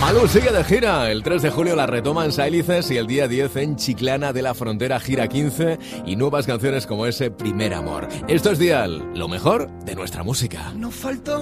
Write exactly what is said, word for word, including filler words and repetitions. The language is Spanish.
Malú sigue de gira. El tres de julio la retoma en Sáilices y el día diez en Chiclana de la Frontera gira quince y nuevas canciones como ese Primer Amor. Esto es Dial, lo mejor de nuestra música. No falta